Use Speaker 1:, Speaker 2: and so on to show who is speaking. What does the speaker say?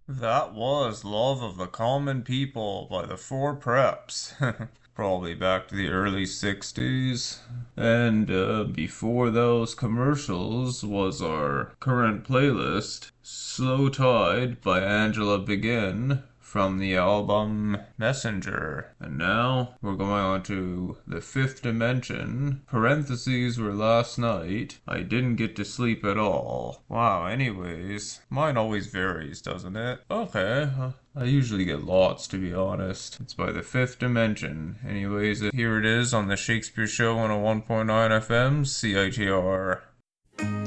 Speaker 1: That was Love of the Common People by the Four Preps. Probably back to the early 60s. And before those commercials was our current playlist, Slow Tide by Angela Begin from the album Messenger. And now we're going on to The Fifth Dimension. Parentheses were last night. I didn't get to sleep at all. Wow, anyways, mine always varies, doesn't it? Okay, I usually get lots, to be honest. It's by The Fifth Dimension. Anyways, here it is on the Shakespeare Show on a 1.9 FM, CITR.